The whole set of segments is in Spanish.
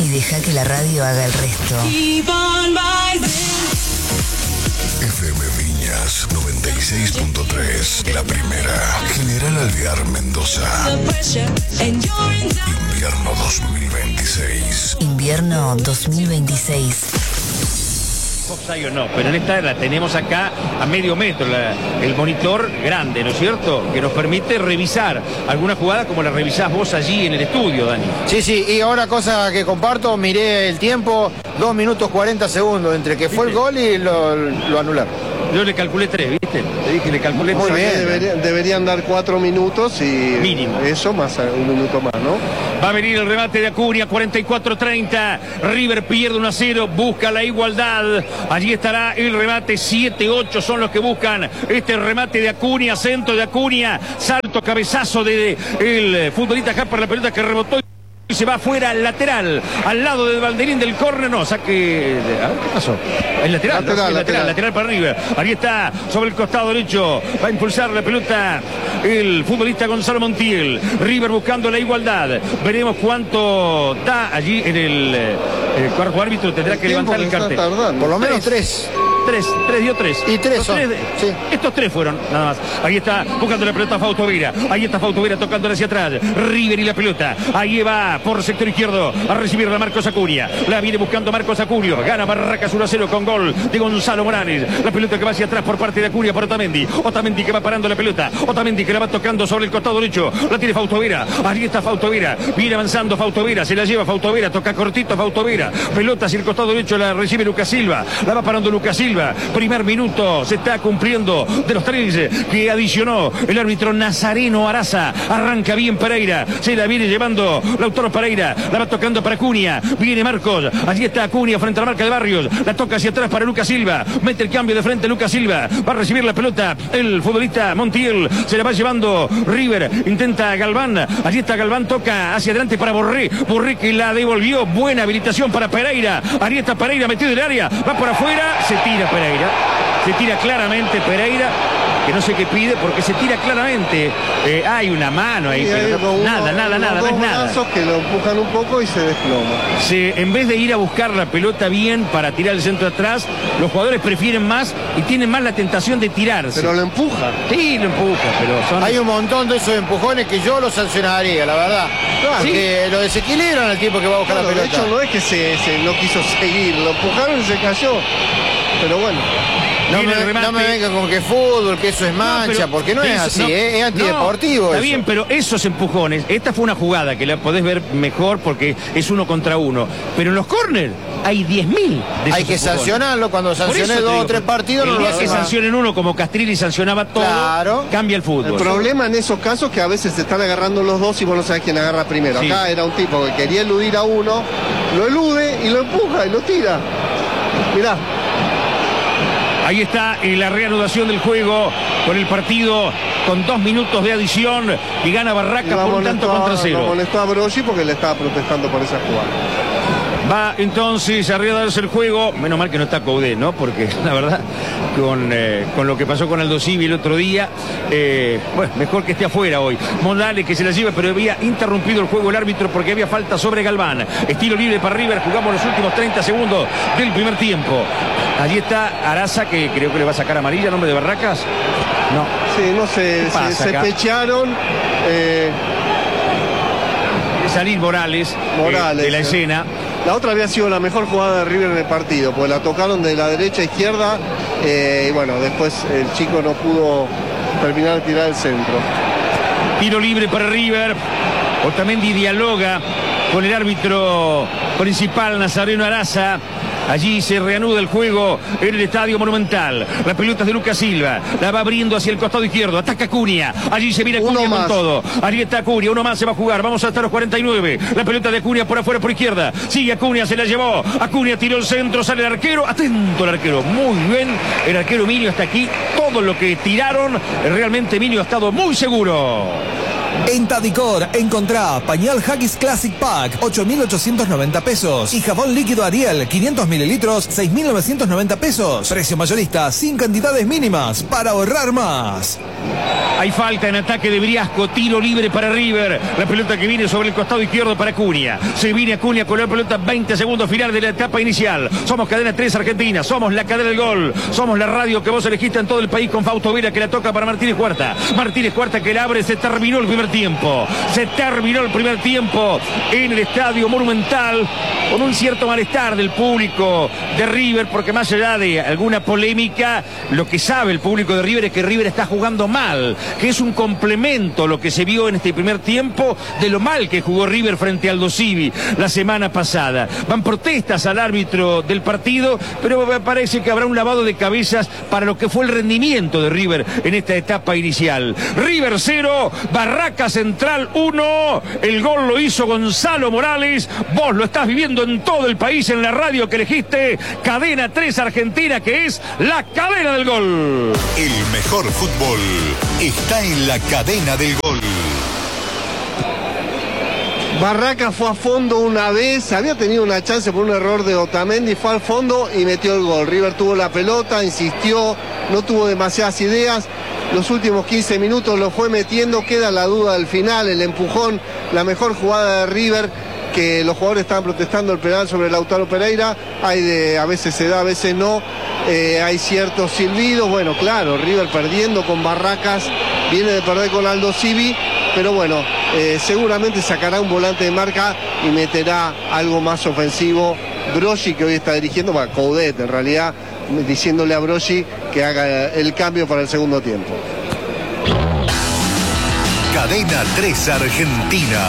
y deja que la radio haga el resto. FM Viñas 96.3, la primera. General Alvear, Mendoza. Invierno 2026. Invierno 2026. Offside o no, pero en esta la tenemos acá a medio metro, el monitor grande, ¿no es cierto? Que nos permite revisar alguna jugada como la revisás vos allí en el estudio, Dani. Sí, y ahora cosa que comparto, miré el tiempo, 2 minutos 40 segundos, entre que fue el gol y lo anularon. Yo le calculé 3, ¿viste? Te dije, le calculé 3. Muy bien, deberían dar 4 minutos y mínimo. Eso más un minuto más, ¿no? Va a venir el remate de Acuña, 44-30. River pierde 1-0, busca la igualdad. Allí estará el remate, 7-8 son los que buscan este remate de Acuña, centro de Acuña, salto, cabezazo de el futbolista acá por la pelota que rebotó y se va afuera al lateral, al lado del banderín del córner. No, saque. A ver qué pasó. El lateral para River. Ahí está, sobre el costado derecho. Va a impulsar la pelota el futbolista Gonzalo Montiel. River buscando la igualdad. Veremos cuánto da allí en el cuarto árbitro. Tendrá que levantar el cartel. Por lo menos 3. 3 dio 3. Y 3 son. Sí. Estos 3 fueron, nada más. Ahí está, buscando la pelota Fausto Vera. Ahí está Fausto Vera tocándola hacia atrás. River y la pelota. Ahí va por sector izquierdo a recibirla Marcos Acuña. La viene buscando Marcos Acuña. Gana Barracas 1-0 con gol de Gonzalo Morales. La pelota que va hacia atrás por parte de Acuña por Otamendi. Otamendi que va parando la pelota. Otamendi que la va tocando sobre el costado derecho. La tiene Fausto Vera. Ahí está Fausto Vera. Viene avanzando Fausto Vera. Se la lleva Fausto Vera. Toca cortito Fausto Vera. Pelota hacia el costado derecho. La recibe Lucas Silva. La va parando Lucas Silva. Primer minuto se está cumpliendo de los 3 que adicionó el árbitro Nazareno Araza. Arranca bien Pereira, se la viene llevando Lautaro Pereira, la va tocando para Acuña, viene Marcos, allí está Acuña frente a la marca de Barrios, la toca hacia atrás para Lucas Silva, mete el cambio de frente Lucas Silva, va a recibir la pelota el futbolista Montiel, se la va llevando River, intenta Galván, allí está Galván, toca hacia adelante para Borré que la devolvió, buena habilitación para Pereira, ahí está Pereira metido en el área, va por afuera, se tira Pereira. Se tira claramente Pereira, que no sé qué pide, porque se tira claramente. Hay una mano ahí, pero no es nada. Que lo empujan un poco y se desploma. En vez de ir a buscar la pelota bien para tirar el centro atrás, los jugadores prefieren más y tienen más la tentación de tirarse. Pero lo empuja. Sí, lo empuja, pero hay un montón de esos empujones que yo los sancionaría, la verdad. Claro. Que lo desequilibran al tipo que va a buscar la pelota. De hecho, no es que se no quiso seguir, lo empujaron y se cayó. Pero bueno. No me venga con que fútbol, que eso es mancha, porque no es así, es antideportivo. Está bien, pero esos empujones, esta fue una jugada que la podés ver mejor porque es 1 contra 1, pero en los córner hay 10.000. Hay que sancionarlo, cuando sanciones 2 o 3 partidos. El día que sancionen uno, como Castrilli sancionaba todo, claro, cambia el fútbol. El problema en esos casos es que a veces se están agarrando los dos y vos no sabés quién agarra primero. Sí. Acá era un tipo que quería eludir a uno, lo elude y lo empuja y lo tira. Mirá. Ahí está la reanudación del juego con el partido con 2 minutos de adición y gana Barracas por un tanto contra 0. Lo molestó a Broggi porque le estaba protestando por esa jugada. Va entonces a reanudarse el juego. Menos mal que no está Coudet, ¿no? Porque la verdad, con lo que pasó con Aldo Civi el otro día, bueno, mejor que esté afuera hoy. Morales que se la lleva, pero había interrumpido el juego el árbitro porque había falta sobre Galván. Estilo libre para River, jugamos los últimos 30 segundos del primer tiempo. Allí está Araza, que creo que le va a sacar amarilla, nombre de Barracas. No. Sí, no sé, se pecharon. Salir Morales de la escena. La otra había sido la mejor jugada de River en el partido, porque la tocaron de la derecha a izquierda y bueno, después el chico no pudo terminar de tirar el centro. Tiro libre para River. Otamendi dialoga con el árbitro principal, Nazareno Araza. Allí se reanuda el juego en el Estadio Monumental. La pelota es de Lucas Silva. La va abriendo hacia el costado izquierdo. Ataca Acuña. Allí se viene Acuña con todo. Allí está Acuña. Uno más se va a jugar. Vamos hasta los 49. La pelota de Acuña por afuera, por izquierda. Sigue Acuña, se la llevó. Acuña tiró el centro. Sale el arquero. Atento el arquero. Muy bien. El arquero Minio hasta aquí. Todo lo que tiraron. Realmente Minio ha estado muy seguro. En Tadicor, encontrá pañal Haggis Classic Pack, 8.890 pesos. Y jabón líquido Ariel, 500 mililitros, 6.990 pesos. Precio mayorista, sin cantidades mínimas, para ahorrar más. Hay falta en ataque de Briasco, tiro libre para River. La pelota que viene sobre el costado izquierdo para Acuña. Se viene Acuña con la pelota, 20 segundos final de la etapa inicial. Somos Cadena 3 Argentina, somos la cadena del gol. Somos la radio que vos elegiste en todo el país con Fausto Vera, que la toca para Martínez Cuarta. Martínez Cuarta que la abre, se terminó el primer tiempo. Se terminó el primer tiempo en el Estadio Monumental, con un cierto malestar del público de River, porque más allá de alguna polémica, lo que sabe el público de River es que River está jugando mal, que es un complemento lo que se vio en este primer tiempo de lo mal que jugó River frente al Aldo Civi la semana pasada. Van protestas al árbitro del partido, pero me parece que habrá un lavado de cabezas para lo que fue el rendimiento de River en esta etapa inicial. River 0, Barraca Central 1, el gol lo hizo Gonzalo Morales. Vos lo estás viviendo en todo el país en la radio que elegiste, Cadena 3 Argentina, que es la cadena del gol. El mejor fútbol está en la cadena del gol. Barraca fue a fondo una vez, había tenido una chance por un error de Otamendi, fue al fondo y metió el gol. River tuvo la pelota, insistió, no tuvo demasiadas ideas. Los últimos 15 minutos lo fue metiendo, queda la duda del final, el empujón, la mejor jugada de River, que los jugadores estaban protestando el penal sobre Lautaro Pereira. A veces se da, a veces no, hay ciertos silbidos. Bueno, claro, River perdiendo con Barracas, viene de perder con Aldo Civi, pero bueno, seguramente sacará un volante de marca y meterá algo más ofensivo. Broggi, que hoy está dirigiendo, Coudet en realidad, diciéndole a Broggi que haga el cambio para el segundo tiempo. Cadena 3 Argentina.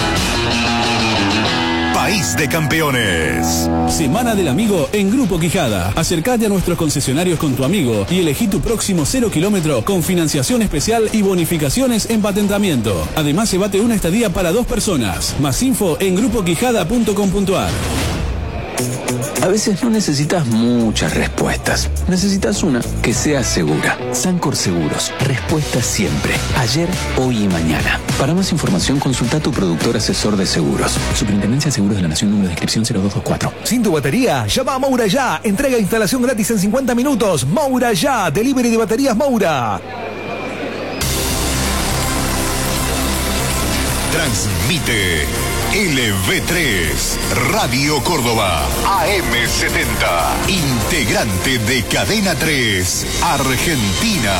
País de campeones. Semana del Amigo en Grupo Quijada. Acércate a nuestros concesionarios con tu amigo y elegí tu próximo 0 kilómetro con financiación especial y bonificaciones en patentamiento. Además, llévate una estadía para 2 personas. Más info en grupoquijada.com.ar. A veces no necesitas muchas respuestas. Necesitas una que sea segura. Sancor Seguros. Respuesta siempre. Ayer, hoy y mañana. Para más información, consulta a tu productor asesor de seguros. Superintendencia de Seguros de la Nación, número de inscripción 0224. Sin tu batería, llama a Moura Ya. Entrega e instalación gratis en 50 minutos. Moura Ya. Delivery de baterías Moura. Transmite LV3 Radio Córdoba AM70, integrante de Cadena 3 Argentina.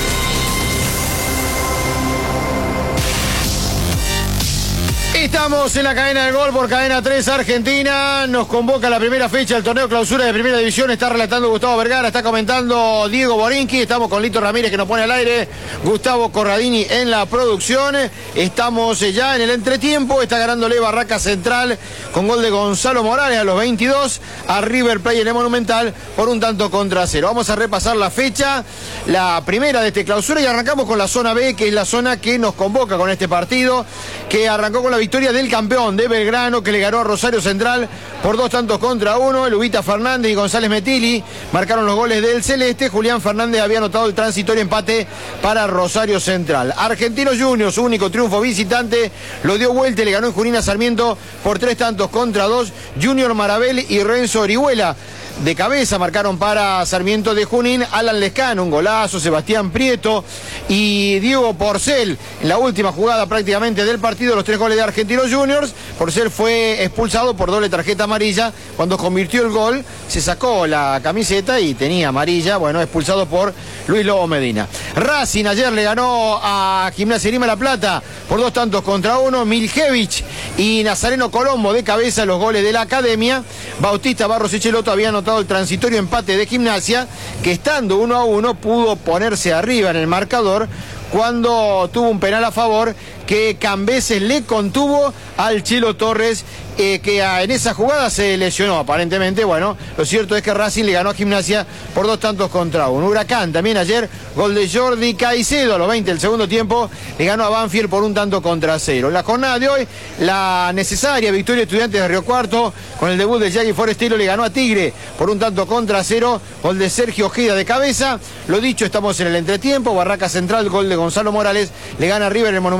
Estamos en la cadena del gol por Cadena 3 Argentina. Nos convoca la primera fecha del torneo clausura de Primera División. Está relatando Gustavo Vergara, está comentando Diego Borinqui. Estamos con Lito Ramírez, que nos pone al aire, Gustavo Corradini en la producción. Estamos ya en el entretiempo. Está ganándole Barraca Central con gol de Gonzalo Morales a los 22 a River Plate en el Monumental por 1-0. Vamos a repasar la fecha, la primera de este clausura, y arrancamos con la zona B, que es la zona que nos convoca con este partido, que arrancó con la victoria del campeón de Belgrano, que le ganó a Rosario Central por 2-1. El Ubita Fernández y González Metilli marcaron los goles del Celeste. Julián Fernández había anotado el transitorio empate para Rosario Central. Argentinos Juniors, su único triunfo visitante, lo dio vuelta y le ganó en Junín a Sarmiento por 3-2. Junior Marabel y Renzo Orihuela de cabeza marcaron para Sarmiento de Junín. Alan Lescano, un golazo. Sebastián Prieto y Diego Porcel en la última jugada prácticamente del partido, los 3 goles de Argentinos Juniors. Porcel fue expulsado por doble tarjeta amarilla. Cuando convirtió el gol se sacó la camiseta y tenía amarilla. Bueno, expulsado por Luis Lobo Medina. Racing ayer le ganó a Gimnasia Grima La Plata por 2-1. Miljevich y Nazareno Colombo de cabeza, los goles de la Academia. Bautista Barros Echeloto había anotado el transitorio empate de Gimnasia, que estando 1-1 pudo ponerse arriba en el marcador cuando tuvo un penal a favor que Cambeses le contuvo al Chelo Torres, que en esa jugada se lesionó aparentemente. Bueno, lo cierto es que Racing le ganó a Gimnasia por 2-1. Huracán también ayer, gol de Jordi Caicedo a los 20 del segundo tiempo, le ganó a Banfield por 1-0. En la jornada de hoy, la necesaria victoria de Estudiantes de Río Cuarto con el debut de Yagi Forestero, le ganó a Tigre por 1-0, gol de Sergio Ojeda de cabeza. Lo dicho, estamos en el entretiempo. Barraca Central, gol de Gonzalo Morales, le gana a River en el Monumental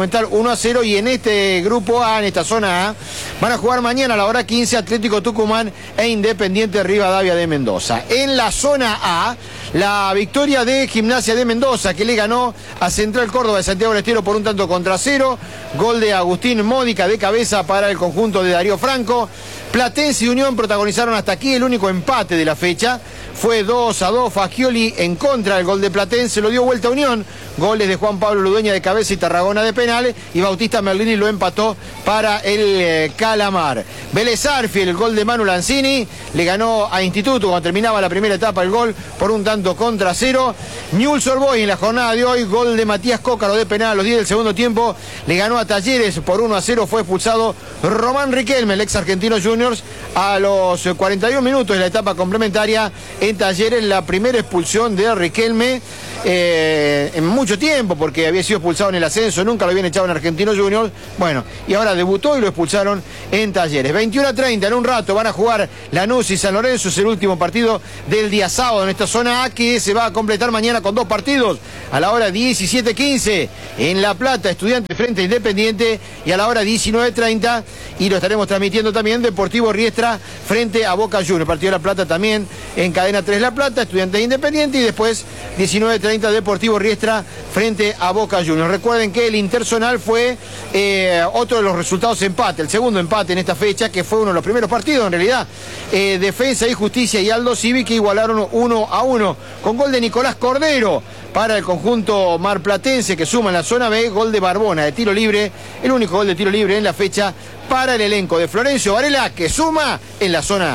1-0. Y en este grupo A, en esta zona A, van a jugar mañana a la hora 15 Atlético Tucumán e Independiente Rivadavia de Mendoza. En la zona A, la victoria de Gimnasia de Mendoza, que le ganó a Central Córdoba de Santiago del Estero por 1-0. Gol de Agustín Módica de cabeza para el conjunto de Darío Franco. Platense y Unión protagonizaron hasta aquí el único empate de la fecha. Fue 2-2, Fagioli en contra del gol de Platense, lo dio vuelta a Unión. Goles de Juan Pablo Ludueña de cabeza y Tarragona de penales. Y Bautista Merlini lo empató para el Calamar. Vélez Arfiel, el gol de Manu Lanzini, le ganó a Instituto cuando terminaba la primera etapa el gol por 1-0. Newell's Old Boys en la jornada de hoy, gol de Matías Cócaro de penal a los 10 del segundo tiempo. Le ganó a Talleres por 1-0, fue expulsado Román Riquelme, el ex Argentino Juniors, a los 41 minutos de la etapa complementaria. En Talleres, la primera expulsión de Riquelme en mucho tiempo, porque había sido expulsado en el ascenso, nunca lo habían echado en Argentino Juniors. Bueno, y ahora debutó y lo expulsaron en Talleres. 21:30, en un rato van a jugar Lanús y San Lorenzo, es el último partido del día sábado en esta zona A, que se va a completar mañana con 2 partidos. A la hora 17:15 en La Plata, Estudiantes frente a Independiente, y a la hora 19:30, y lo estaremos transmitiendo también, Deportivo Riestra frente a Boca Juniors. Partido de La Plata también en Cadena 3 La Plata, Estudiantes Independiente, y después 19:30 Deportivo Riestra frente a Boca Juniors. Recuerden que el Interzonal fue otro de los resultados empate, el segundo empate en esta fecha, que fue uno de los primeros partidos en realidad. Defensa y Justicia y Aldo Civi, que igualaron 1-1 con gol de Nicolás Cordero para el conjunto marplatense, que suma en la zona B. Gol de Barbona de tiro libre, el único gol de tiro libre en la fecha para el elenco de Florencio Varela, que suma en la zona A.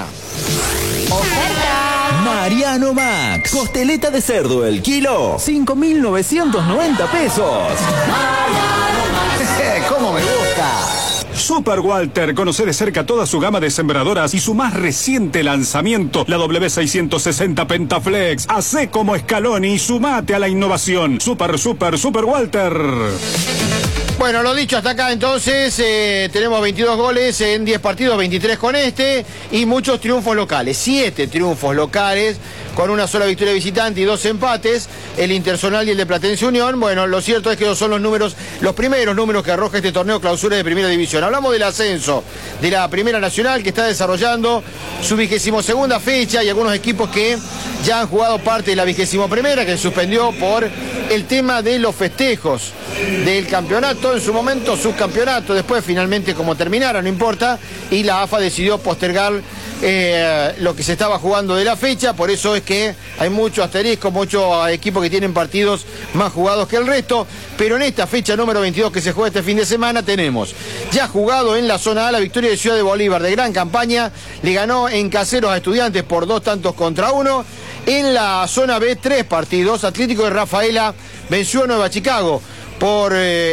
Mariano Max, costeleta de cerdo el kilo, 5.990 pesos. ¿Cómo me gusta? Super Walter, conoce de cerca toda su gama de sembradoras y su más reciente lanzamiento, la W660 Pentaflex. Hacé como Scaloni y sumate a la innovación. Super Walter. Bueno, lo dicho, hasta acá entonces tenemos 22 goles en 10 partidos, 23 con este, y muchos triunfos locales, 7 triunfos locales, con una sola victoria visitante y 2 empates, el Interzonal y el de Platense Unión. Bueno, lo cierto es que son los primeros números que arroja este torneo clausura de Primera División. Hablamos del ascenso de la Primera Nacional, que está desarrollando su 22ª fecha, y algunos equipos que ya han jugado parte de la 21ª, que se suspendió por el tema de los festejos del campeonato, en su momento subcampeonato, después finalmente como terminara, no importa, y la AFA decidió postergar lo que se estaba jugando de la fecha. Por eso es que hay mucho asterisco, muchos equipos que tienen partidos más jugados que el resto, pero en esta fecha número 22 que se juega este fin de semana tenemos ya jugado en la zona A la victoria de Ciudad de Bolívar de gran campaña, le ganó en Caseros a Estudiantes por 2-1. En la zona B 3 partidos, Atlético de Rafaela venció a Nueva Chicago por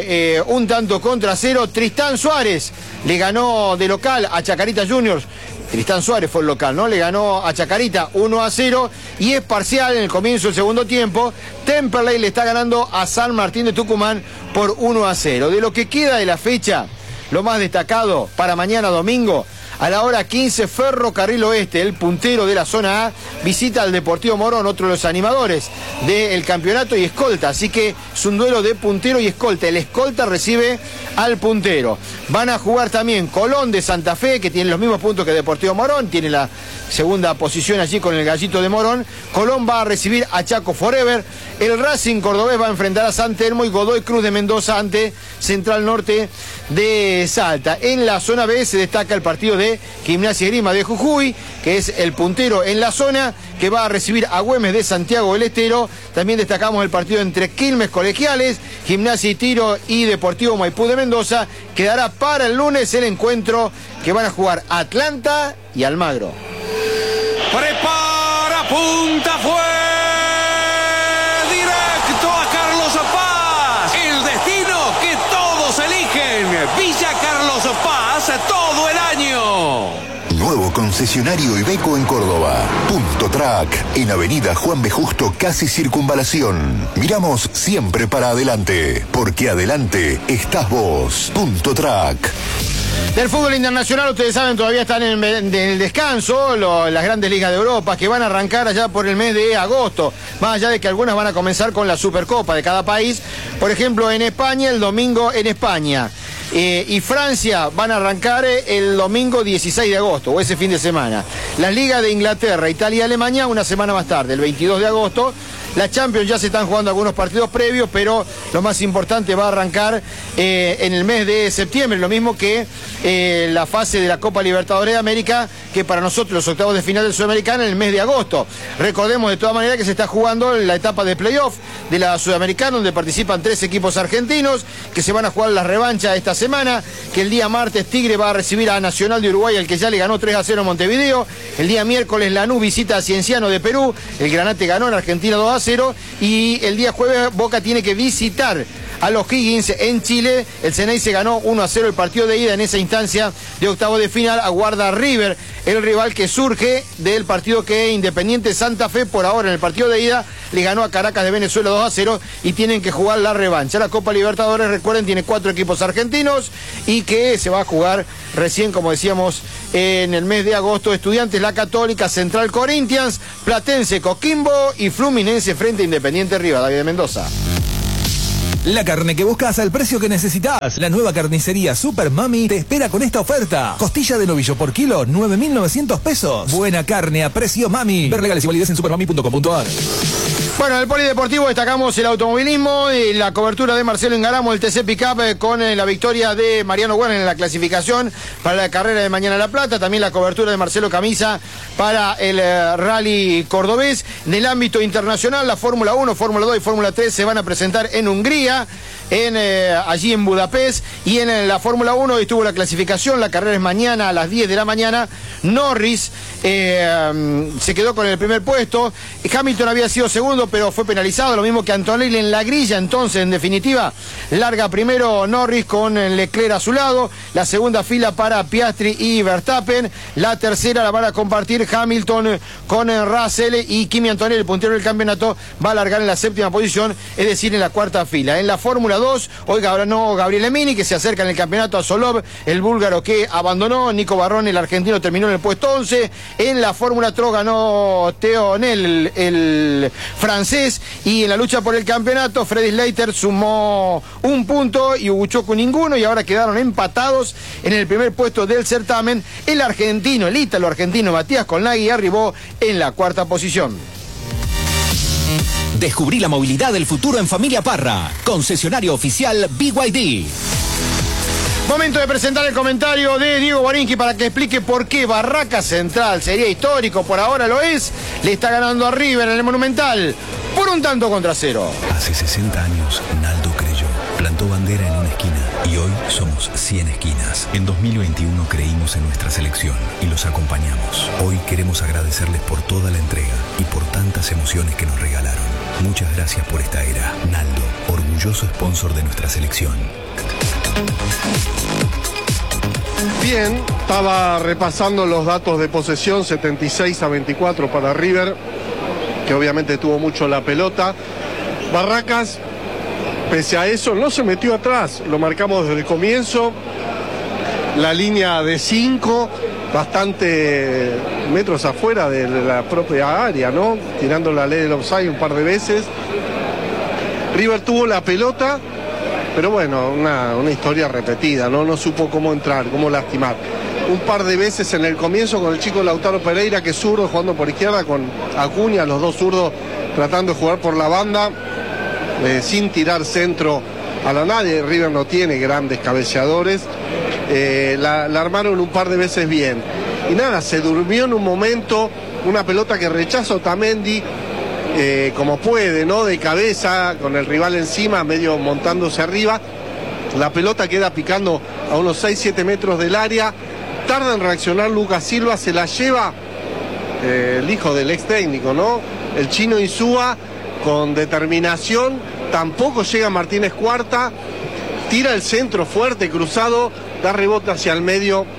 1-0. Tristán Suárez le ganó de local a Chacarita Juniors. Tristán Suárez fue el local, ¿no? Le ganó a Chacarita 1-0, y es parcial en el comienzo del segundo tiempo. Temperley le está ganando a San Martín de Tucumán por 1-0. De lo que queda de la fecha, lo más destacado para mañana domingo, a la hora 15, Ferrocarril Oeste, el puntero de la zona A, visita al Deportivo Morón, otro de los animadores del campeonato, y escolta. Así que es un duelo de puntero y escolta. El escolta recibe al puntero. Van a jugar también Colón de Santa Fe, que tiene los mismos puntos que Deportivo Morón, tiene la segunda posición allí con el Gallito de Morón. Colón va a recibir a Chaco Forever. El Racing Cordobés va a enfrentar a San Telmo, y Godoy Cruz de Mendoza ante Central Norte de Salta. En la zona B se destaca el partido de Gimnasia y Esgrima de Jujuy, que es el puntero en la zona, que va a recibir a Güemes de Santiago del Estero. También destacamos el partido entre Quilmes Colegiales, Gimnasia y Tiro y Deportivo Maipú de Mendoza. Quedará para el lunes el encuentro que van a jugar Atlanta y Almagro. Prepara, punta, fue directo a Carlos Paz. El destino que todos eligen. Villa Carlos Paz todo el año. Nuevo concesionario Iveco en Córdoba. Punto Track, en Avenida Juan B. Justo, casi Circunvalación. Miramos siempre para adelante, porque adelante estás vos. Punto Track. Del fútbol internacional, ustedes saben, todavía están en el descanso las grandes ligas de Europa, que van a arrancar allá por el mes de agosto, más allá de que algunas van a comenzar con la Supercopa de cada país. Por ejemplo, en España, el domingo en España. Y Francia van a arrancar el domingo 16 de agosto, o ese fin de semana. Las ligas de Inglaterra, Italia y Alemania una semana más tarde, el 22 de agosto. La Champions ya se están jugando algunos partidos previos, pero lo más importante va a arrancar en el mes de septiembre, lo mismo que la fase de la Copa Libertadores de América, que para nosotros los octavos de final del Sudamericana en el mes de agosto. Recordemos de todas maneras que se está jugando la etapa de playoff de la Sudamericana, donde participan 3 equipos argentinos, que se van a jugar la revancha esta semana, que el día martes Tigre va a recibir a Nacional de Uruguay, el que ya le ganó 3-0 en Montevideo. El día miércoles Lanús visita a Cienciano de Perú, el Granate ganó en Argentina 2-0, y el día jueves Boca tiene que visitar a los Higgins en Chile. El Ceneice ganó 1-0 el partido de ida. En esa instancia de octavo de final aguarda River, el rival que surge del partido que Independiente Santa Fe por ahora en el partido de ida le ganó a Caracas de Venezuela 2-0 y tienen que jugar la revancha. La Copa Libertadores, recuerden, tiene 4 equipos argentinos y que se va a jugar recién, como decíamos, en el mes de agosto. Estudiantes La Católica, Central Corinthians, Platense Coquimbo y Fluminense frente a Independiente Rivadavia de Mendoza. La carne que buscas al precio que necesitas. La nueva carnicería Super Mami te espera con esta oferta. Costilla de novillo por kilo, 9.900 pesos. Buena carne a precio Mami. Ver legales y validez en supermami.com.ar. Bueno, en el polideportivo destacamos el automovilismo y la cobertura de Marcelo Ingaramo, el TC Pickup, con la victoria de Mariano Werner en la clasificación para la carrera de mañana en La Plata. También la cobertura de Marcelo Camisa para el rally cordobés. En el ámbito internacional, la Fórmula 1, Fórmula 2 y Fórmula 3 se van a presentar en Hungría, allí en Budapest. Y en la Fórmula 1 estuvo la clasificación, la carrera es mañana a las 10 de la mañana. Norris se quedó con el primer puesto. Hamilton había sido segundo, pero fue penalizado, lo mismo que Antonelli en la grilla. Entonces, en definitiva, larga primero Norris con Leclerc a su lado, la segunda fila para Piastri y Verstappen, la tercera la van a compartir Hamilton con Russell, y Kimi Antonelli, el puntero del campeonato, va a largar en la séptima posición, es decir, en la cuarta fila. En la Fórmula 2, hoy ganó Gabriel Emini, que se acerca en el campeonato a Solov, el búlgaro que abandonó. Nico Barrón, el argentino, terminó en el puesto 11. En la Fórmula 3 ganó Theo Nel, el francés, y en la lucha por el campeonato Freddy Slater sumó 1 punto y Uguchoku ninguno, y ahora quedaron empatados en el primer puesto del certamen. El argentino, el ítalo argentino Matías Colnaghi arribó en la cuarta posición. Descubrí la movilidad del futuro en Familia Parra, concesionario oficial BYD. Momento de presentar el comentario de Diego Borinqui para que explique por qué Barraca Central sería histórico, por ahora lo es, le está ganando a River en el Monumental por 1-0. Hace 60 años, Naldo creyó, plantó bandera en una esquina y hoy somos 100 esquinas. En 2021 creímos en nuestra selección y los acompañamos. Hoy queremos agradecerles por toda la entrega y por tantas emociones que nos regalaron. Muchas gracias por esta era. Naldo, orgulloso sponsor de nuestra selección. Bien, estaba repasando los datos de posesión, 76-24 para River, que obviamente tuvo mucho la pelota. Barracas, pese a eso, no se metió atrás, lo marcamos desde el comienzo. La línea de 5, bastante metros afuera de la propia área, ¿no? Tirando la ley del offside un par de veces. River tuvo la pelota, pero bueno, una historia repetida, ¿no? No supo cómo entrar, cómo lastimar. Un par de veces en el comienzo con el chico Lautaro Pereira, que es zurdo, jugando por izquierda, con Acuña, los dos zurdos tratando de jugar por la banda, sin tirar centro a la nadie. River no tiene grandes cabeceadores. La armaron un par de veces bien. Y nada, se durmió en un momento, una pelota que rechaza Otamendi, como puede, ¿no? De cabeza, con el rival encima, medio montándose arriba. La pelota queda picando a unos 6-7 metros del área. Tarda en reaccionar Lucas Silva, se la lleva el hijo del ex técnico, ¿no? El chino Insúa, con determinación. Tampoco llega Martínez Cuarta. Tira el centro fuerte, cruzado, da rebote hacia el medio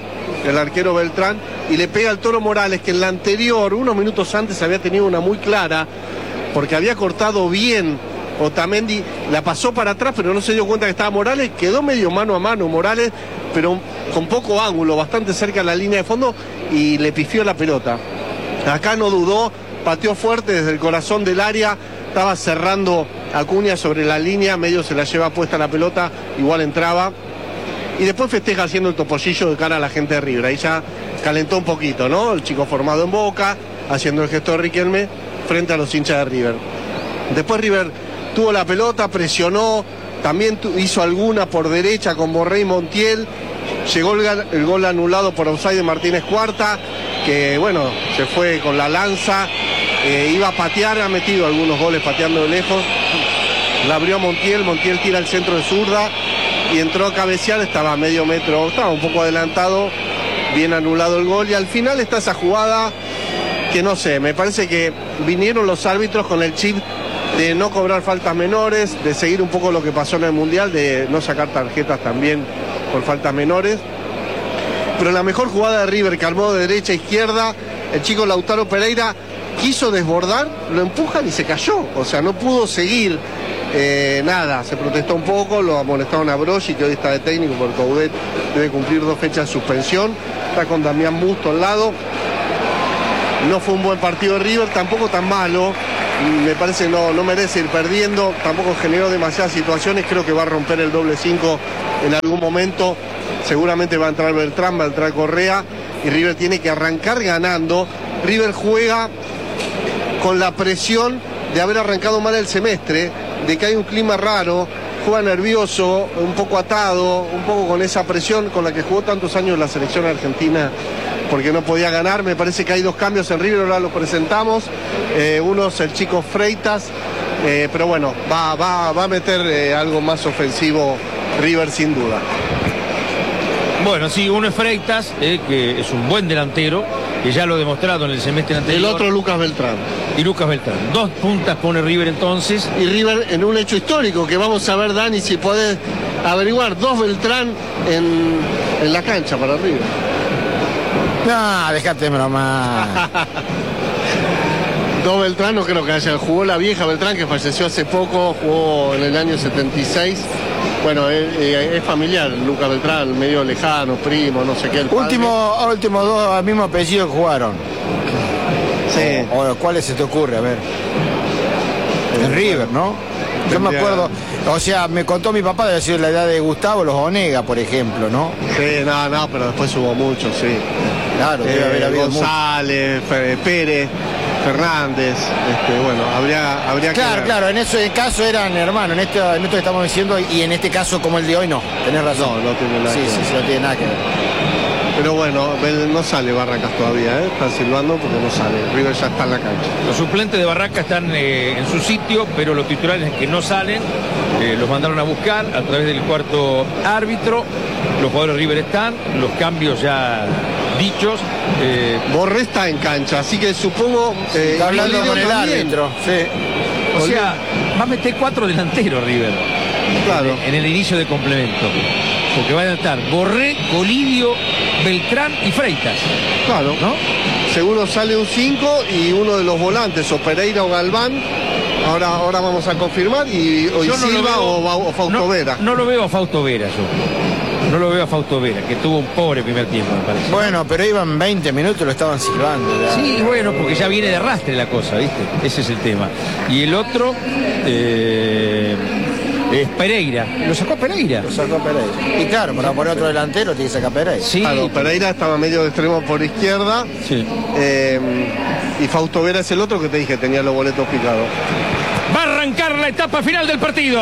el arquero Beltrán, y le pega al Toro Morales, que en la anterior, unos minutos antes, había tenido una muy clara, porque había cortado bien Otamendi, la pasó para atrás, pero no se dio cuenta que estaba Morales, quedó medio mano a mano Morales, pero con poco ángulo, bastante cerca de la línea de fondo, y le pifió la pelota. Acá no dudó, pateó fuerte desde el corazón del área, estaba cerrando Acuña sobre la línea, medio se la lleva puesta la pelota, igual entraba. Y después festeja haciendo el topollillo de cara a la gente de River. Ahí ya calentó un poquito, ¿no? El chico formado en Boca, haciendo el gesto de Riquelme frente a los hinchas de River. Después River tuvo la pelota, presionó, también hizo alguna por derecha con Borré y Montiel. Llegó el gol anulado por offside de Martínez Cuarta, que bueno, se fue con la lanza, iba a patear, ha metido algunos goles pateando de lejos. La abrió Montiel, Montiel tira al centro de zurda y entró a cabecear, estaba a medio metro, estaba un poco adelantado, bien anulado el gol. Y al final está esa jugada que no sé, me parece que vinieron los árbitros con el chip de no cobrar faltas menores, de seguir un poco lo que pasó en el Mundial, de no sacar tarjetas también por faltas menores. Pero la mejor jugada de River, que armó de derecha a izquierda, el chico Lautaro Pereira quiso desbordar, lo empujan y se cayó, o sea, no pudo seguir. Nada, se protestó un poco, lo amonestaron a Broggi, que hoy está de técnico porque Coudet debe cumplir 2 fechas de suspensión, está con Damián Busto al lado. No fue un buen partido de River, tampoco tan malo, me parece no merece ir perdiendo, tampoco generó demasiadas situaciones, creo que va a romper el doble 5 en algún momento, seguramente va a entrar Beltrán, va a entrar Correa, y River tiene que arrancar ganando. River juega con la presión de haber arrancado mal el semestre, de que hay un clima raro, juega nervioso, un poco atado, un poco con esa presión con la que jugó tantos años la selección argentina, porque no podía ganar. Me parece que hay 2 cambios en River, ahora los presentamos. Uno es el chico Freitas, pero bueno, va a meter algo más ofensivo River sin duda. Bueno, sí, uno es Freitas, que es un buen delantero, que ya lo ha demostrado en el semestre anterior. El otro Lucas Beltrán. Y Lucas Beltrán. 2 puntas pone River entonces. Y River en un hecho histórico, que vamos a ver, Dani, si podés averiguar, 2 Beltrán en la cancha para River. No, dejate broma. 2 Beltrán, no creo que haya. Jugó la vieja Beltrán, que falleció hace poco, jugó en el año 76. Bueno, es familiar, Lucas Beltrán, medio lejano, primo, no sé qué. Últimos 2 al mismo apellido que jugaron. Sí. O ¿cuáles se te ocurre? A ver. En River, ¿no? Yo me acuerdo, o sea, me contó mi papá, debe ser la edad de Gustavo, los Onega, por ejemplo, ¿no? Sí, no, pero después hubo muchos, sí. Claro, debe haber habido González, Pérez, Fernández, bueno, habría que ver. Claro, en ese caso eran hermanos, en esto que estamos diciendo, y en este caso como el de hoy no, tenés razón. No tiene nada que ver. Sí, no tiene nada que ver. Pero bueno, no sale Barracas todavía, están silbando porque no sale. River ya está en la cancha. Los suplentes de Barracas están en su sitio, pero los titulares que no salen, los mandaron a buscar a través del cuarto árbitro. Los jugadores de River están, los cambios ya dichos. Borré está en cancha, así que supongo... está hablando con el árbitro. Sí. O sea, va a meter 4 delanteros River. Claro. En el inicio de complemento. Porque van a estar Borré, Colidio, Beltrán y Freitas. Claro, ¿no? Seguro sale un 5 y uno de los volantes, o Pereira o Galván. Ahora vamos a confirmar, y Silva o Fausto Vera. No lo veo a Fausto Vera yo. No lo veo a Fausto Vera, que tuvo un pobre primer tiempo, me parece. Bueno, pero iban 20 minutos, lo estaban silbando. Ya. Sí, bueno, porque ya viene de arrastre la cosa, ¿viste? Ese es el tema. Y el otro... es Pereira. Lo sacó Pereira. Y claro, para poner otro delantero tiene que sacar Pereira. Sí. Claro, Pereira estaba medio de extremo por izquierda. Sí. Y Fausto Vera es el otro que te dije, tenía los boletos picados. Va a arrancar la etapa final del partido.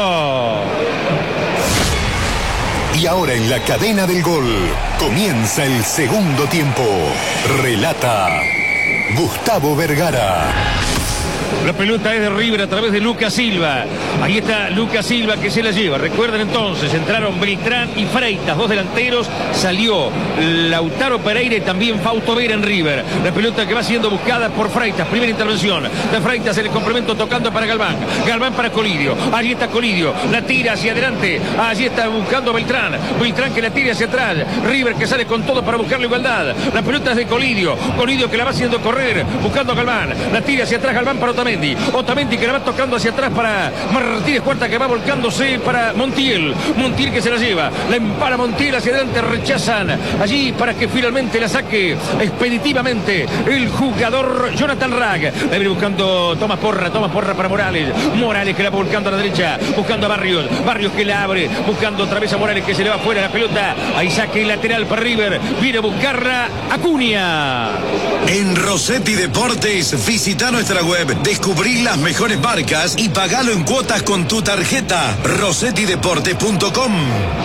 Y ahora en la cadena del gol comienza el segundo tiempo. Relata Gustavo Vergara. La pelota es de River a través de Lucas Silva. Ahí está Lucas Silva que se la lleva. Recuerden entonces, entraron Beltrán y Freitas, dos delanteros. Salió Lautaro Pereira y también Fausto Vera en River. La pelota que va siendo buscada por Freitas. Primera intervención de Freitas en el complemento tocando para Galván. Galván para Colidio. Allí está Colidio. La tira hacia adelante. Allí está buscando Beltrán. Beltrán que la tira hacia atrás. River que sale con todo para buscar la igualdad. La pelota es de Colidio. Colidio que la va haciendo correr. Buscando a Galván. La tira hacia atrás Galván para Otamendi. Otamendi que la va tocando hacia atrás para Martínez Cuarta que va volcándose para Montiel. Montiel que se la lleva. La empala Montiel hacia adelante. Rechazan allí para que finalmente la saque expeditivamente el jugador Jonathan Rag. La viene buscando Tomás Porra para Morales. Morales que la va volcando a la derecha. Buscando a Barrios. Barrios que la abre. Buscando otra vez a Morales que se le va fuera la pelota. Ahí saque lateral para River. Viene a buscarla Acuña. En Rossetti Deportes, visita nuestra web, descubrí las mejores marcas y pagalo en cuotas con tu tarjeta. RossettiDeportes.com.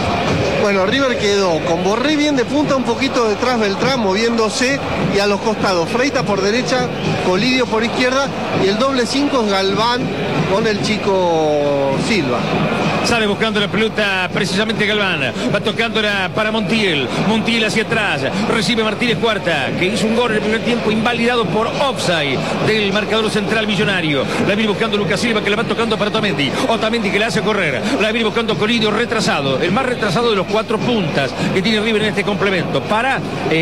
Bueno, River quedó con Borré bien de punta, un poquito detrás Beltrán moviéndose y a los costados Freitas por derecha, Colidio por izquierda y el doble 5 es Galván con el chico Silva. Sale buscando la pelota precisamente Galván. Va tocándola para Montiel. Montiel hacia atrás. Recibe Martínez Cuarta, que hizo un gol en el primer tiempo invalidado por offside del marcador central millonario. La viene buscando Lucas Silva, que la va tocando para Otamendi. Otamendi que la hace correr. La viene buscando Colidio retrasado. El más retrasado de los 4 puntas que tiene River en este complemento. Para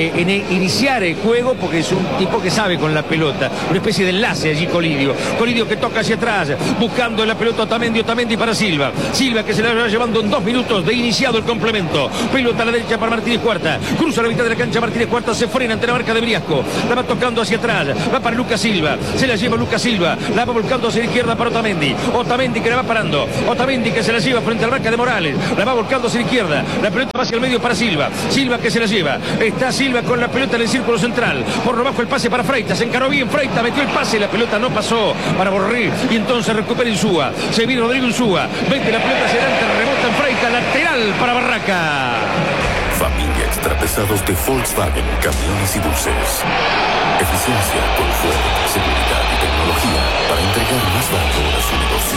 iniciar el juego, porque es un tipo que sabe con la pelota. Una especie de enlace allí Colidio. Colidio que toca hacia atrás. Buscando la pelota Otamendi. Otamendi para Silva. Silva que se la va llevando en 2 minutos de iniciado el complemento. Pelota a la derecha para Martínez Cuarta. Cruza la mitad de la cancha Martínez Cuarta. Se frena ante la marca de Briasco. La va tocando hacia atrás. Va para Lucas Silva. Se la lleva Lucas Silva. La va volcando hacia la izquierda para Otamendi. Otamendi que la va parando. Otamendi que se la lleva frente a la marca de Morales. La va volcando hacia la izquierda. La pelota va hacia el medio para Silva. Silva que se la lleva. Está Silva con la pelota en el círculo central. Por lo bajo el pase para Freitas. Se encaró bien Freitas. Metió el pase. La pelota no pasó para Borré. Y entonces recupera Insúa. Se viene Rodrigo Insúa. Mete la pelota hacia adelante. Rebota en Freitas. Lateral para Barraca. Familia extrapesados de Volkswagen, camiones y buses. Eficiencia, confort, seguridad y tecnología para entregar más valor a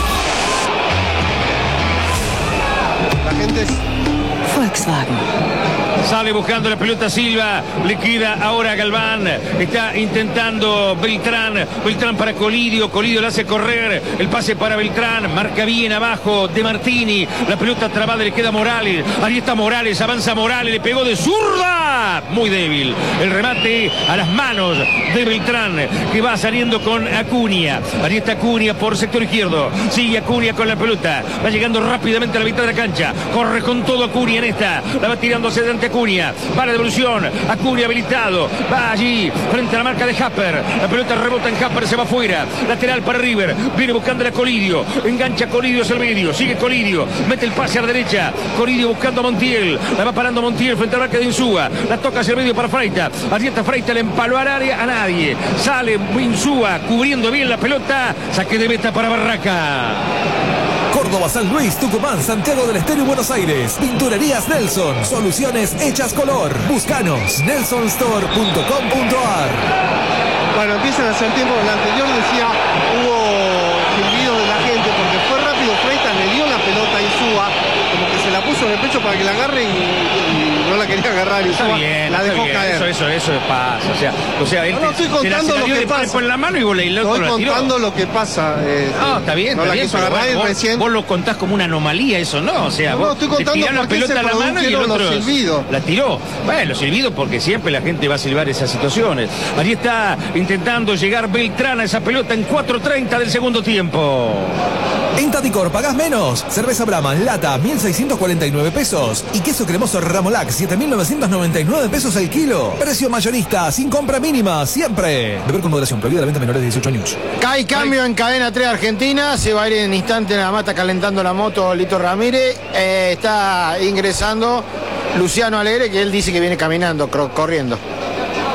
su negocio. La gente es Volkswagen. Sale buscando la pelota Silva. Le queda ahora Galván. Está intentando Beltrán. Beltrán para Colidio. Colidio le hace correr. El pase para Beltrán. Marca bien abajo de Martini. La pelota trabada le queda a Morales. Ahí está Morales. Avanza Morales. Le pegó de zurda. Muy débil. El remate a las manos de Beltrán, que va saliendo con Acuña. Ahí está Acuña por sector izquierdo. Sigue Acuña con la pelota. Va llegando rápidamente a la mitad de la cancha. Corre con todo Acuña en esta. La va tirando hacia adelante Acuña. Va la devolución. Acuña habilitado. Va allí frente a la marca de Happer. La pelota rebota en Happer. Se va afuera. Lateral para River. Viene buscando a Colidio. Engancha Colidio hacia el medio. Sigue Colidio. Mete el pase a la derecha. Colidio buscando a Montiel. La va parando Montiel frente a la marca de Insúa. La toca hacia el medio para Freitas. Allí está Freitas. Le empaló al área a nadie. Sale Insúa cubriendo bien la pelota. Saque de meta para Barraca. Córdoba, San Luis, Tucumán, Santiago del Estero y Buenos Aires. Pinturerías Nelson. Soluciones hechas color. Búscanos. nelsonstore.com.ar. Bueno, empiezan a hacer tiempo. El anterior decía hubo silbidos de la gente porque fue rápido. Freitas le dio la pelota a Insúa, como que se la puso en el pecho para que la agarre y no la quería agarrar. Insúa la dejó caer. Eso pasa. O sea, él no estoy contando lo que pasa. Por la mano y estoy contando lo que pasa. No, está bien. No está la bien, quiso agarrar recién. Vos lo contás como una anomalía, eso no. O sea, no, estoy contando la pelota a la mano y el otro los silbidos. La tiró. Bueno, los silbidos porque siempre la gente va a silbar esas situaciones. Allí está intentando llegar Beltrán a esa pelota en 4:30 del segundo tiempo. En Tadicor pagás menos. Cerveza Brahma en lata, 1.649 pesos. Y queso cremoso Ramolac, 7.999 pesos el kilo. Precio mayorista, sin compra mínima, siempre. Beber con moderación, prohibida la venta a menores de 18 años. Cae cambio en cadena 3 Argentina. Se va a ir en instante nada más. Está calentando la moto Lito Ramírez. Está ingresando Luciano Alegre, que él dice que viene caminando, corriendo.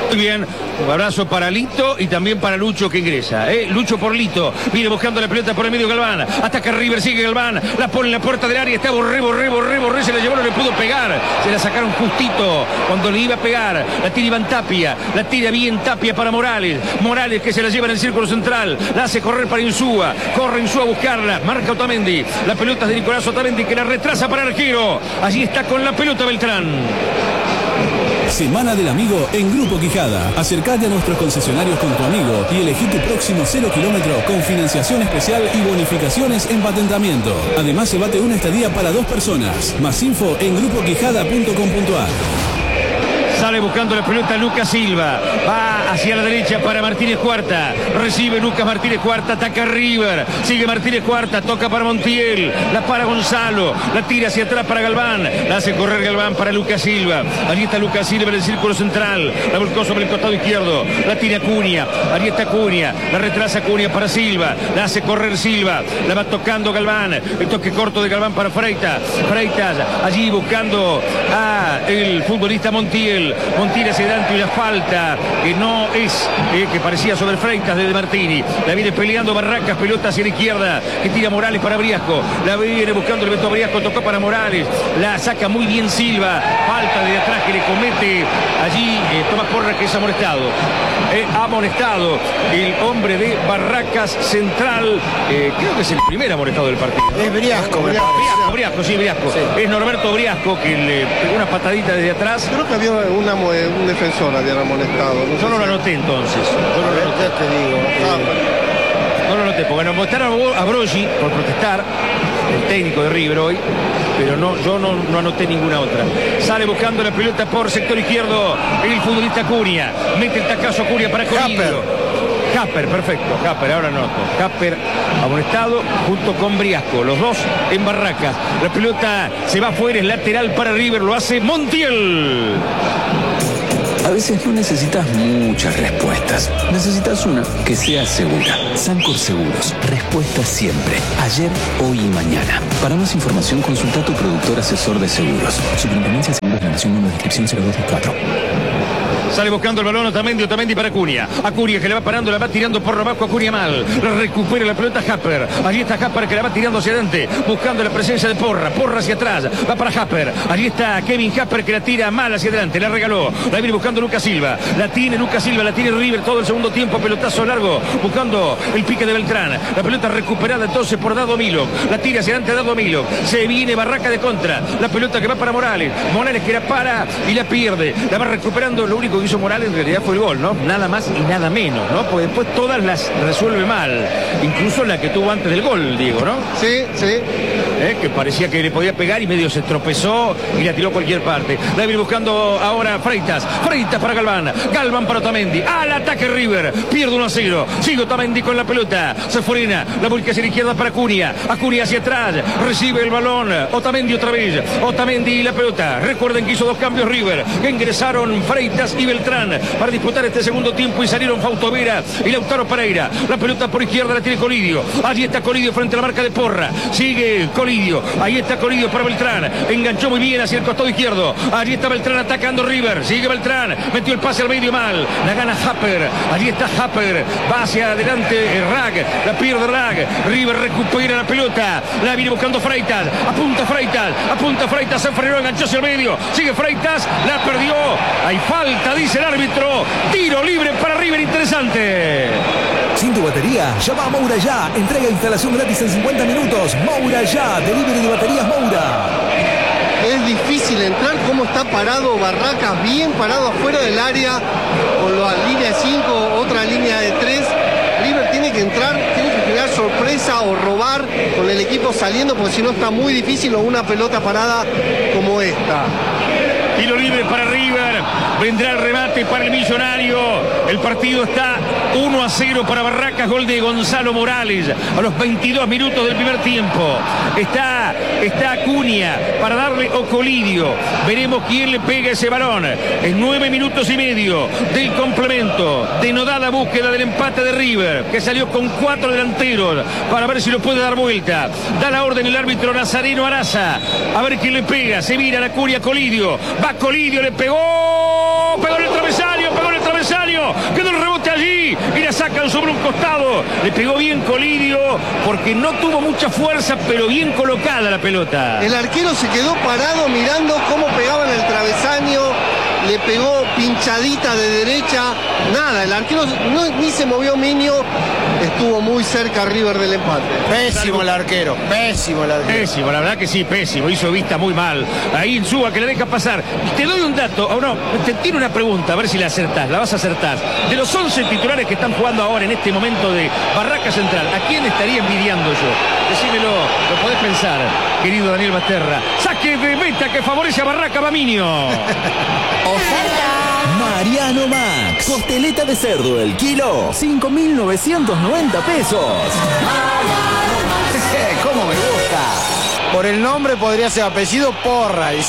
Muy bien, un abrazo para Lito y también para Lucho que ingresa. Lucho por Lito, viene buscando la pelota por el medio Galván, ataca River, sigue Galván, la pone en la puerta del área, está Borré, se la llevó, no le pudo pegar, se la sacaron justito cuando le iba a pegar, la tira Iván Tapia, la tira bien Tapia para Morales que se la lleva en el círculo central, la hace correr para Insúa, corre Insúa a buscarla, marca Otamendi, la pelota es de Nicolás Otamendi que la retrasa para el arquero, allí está con la pelota Beltrán. Semana del Amigo en Grupo Quijada. Acércate a nuestros concesionarios con tu amigo y elegí tu próximo 0 kilómetro con financiación especial y bonificaciones en patentamiento. Además, llévate una estadía para 2 personas. Más info en grupoquijada.com.ar. Sale buscando la pelota Lucas Silva. Va hacia la derecha para Martínez Cuarta. Recibe Lucas Martínez Cuarta. Ataca River. Sigue Martínez Cuarta. Toca para Montiel. La para Gonzalo. La tira hacia atrás para Galván. La hace correr Galván para Lucas Silva. Allí está Lucas Silva en el círculo central. La volcó sobre el costado izquierdo. La tira Cunha. Allí está Cunha. La retrasa Cunha para Silva. La hace correr Silva. La va tocando Galván. El toque corto de Galván para Freitas. Freitas allí buscando a el futbolista Montiel. Montiel hacia adelante y la falta que no es, que parecía sobre Freitas de Martini. La viene peleando Barracas, pelota hacia la izquierda, que tira Morales para Briasco. La viene buscando el Beto Briasco, tocó para Morales. La saca muy bien Silva. Falta de atrás que le comete allí Tomás Porra, que es amonestado. Amonestado el hombre de Barracas Central. Creo que es el primer amonestado del partido. Es Briasco, Briasco. Sí. Es Norberto Briasco que le pegó una patadita desde atrás. Creo que había un defensor habían amonestado. Yo no lo anoté entonces. No lo anoté, porque nos mostraron a Broggi por protestar, el técnico de River hoy, pero yo no anoté ninguna otra. Sale buscando la pelota por sector izquierdo el futbolista Cunha. Mete el tacazo Cunha para Colidio. Capper, perfecto, Capper, ahora noto. Capper amonestado junto con Briasco, los dos en Barracas. La pelota se va afuera, es lateral para River, lo hace Montiel. A veces no necesitas muchas respuestas. Necesitas una que sea segura. Sancor Seguros. Respuesta siempre. Ayer, hoy y mañana. Para más información, consulta a tu productor asesor de seguros. Superintendencia de Seguros de la Nación, número de inscripción 0224. Sale buscando el balón Otamendi para Cunha. A Cunha que le va parando, la va tirando por abajo a Cunha mal. Recupera la pelota Happer. Allí está Happer que la va tirando hacia adelante, buscando la presencia de Porra. Porra hacia atrás, va para Happer. Allí está Kevin Happer que la tira mal hacia adelante, la regaló. La viene buscando Lucas Silva. La tiene Lucas Silva, la tiene River todo el segundo tiempo. Pelotazo largo, buscando el pique de Beltrán. La pelota recuperada entonces por Dado Milo. La tira hacia adelante Dado Milo. Se viene Barraca de contra. La pelota que va para Morales. Morales que la para y la pierde. La va recuperando. Lo único que hizo Morales en realidad fue el gol, ¿no? Nada más y nada menos, ¿no? Porque después todas las resuelve mal. Incluso la que tuvo antes del gol, Diego, ¿no? Sí. Que parecía que le podía pegar y medio se tropezó y la tiró a cualquier parte. La viene buscando ahora Freitas para Galván. Galván para Otamendi. Al ataque River. Pierde 1-0. Sigue Otamendi con la pelota. Se frena. La vuelca hacia la izquierda para Cunha. A Cunha hacia atrás. Recibe el balón. Otamendi otra vez. Otamendi y la pelota. Recuerden que hizo 2 cambios River. Que ingresaron Freitas y Beltrán para disputar este segundo tiempo y salieron Fausto Vera y Lautaro Pereira. La pelota por izquierda la tiene Colidio. Allí está Colidio frente a la marca de Porra. Sigue Colidio. Ahí está Colidio para Beltrán. Enganchó muy bien hacia el costado izquierdo. Allí está Beltrán atacando River. Sigue Beltrán. Metió el pase al medio mal. La gana Happer. Allí está Happer. Va hacia adelante Rag. La pierde Rag. River recupera la pelota. La viene buscando Freitas. Apunta Freitas. Se frenó, enganchó hacia el medio. Sigue Freitas. La perdió. Hay falta, dice el árbitro. Tiro libre para River, interesante. Sin tu batería, llama a Moura Ya. Entrega e instalación gratis en 50 minutos. Moura Ya, delivery de baterías Moura. Es difícil entrar, cómo está parado Barracas, bien parado afuera del área, con la línea de 5, otra línea de 3. River tiene que entrar, tiene que crear sorpresa o robar con el equipo saliendo, porque si no está muy difícil o una pelota parada como esta. Tiro libre para River. Vendrá el remate para el Millonario. El partido está 1-0 para Barracas. Gol de Gonzalo Morales a los 22 minutos del primer tiempo. Está Cunha para darle Colidio. Veremos quién le pega ese balón. En 9 minutos y medio del complemento. Denodada búsqueda del empate de River, que salió con 4 delanteros para ver si lo puede dar vuelta. Da la orden el árbitro Nazareno Araza. A ver quién le pega. Se mira la Cunha Colidio. Va Colidio, le pegó en el travesaño, le pegó bien Colidio, porque no tuvo mucha fuerza, pero bien colocada la pelota. El arquero se quedó parado mirando cómo pegaban el travesaño, le pegó pinchadita de derecha, nada, el arquero ni se movió Minio, estuvo muy cerca River del empate. Pésimo el arquero, pésimo el arquero. Pésimo, la verdad que sí, pésimo, hizo vista muy mal. Ahí Insúa que le deja pasar. Te doy un dato, o no, te tiro una pregunta, a ver si la acertás, la vas a acertar. De los 11 titulares que están jugando ahora en este momento de Barraca Central, ¿a quién estaría envidiando yo? Decímelo, lo podés pensar, querido Daniel Basterra. Saque de meta que favorece a Barraca, va Minio. Mariano Max. Costeleta de cerdo el kilo. 5.990 pesos. ¿Cómo me gusta? Por el nombre podría ser apellido Porra. Ay,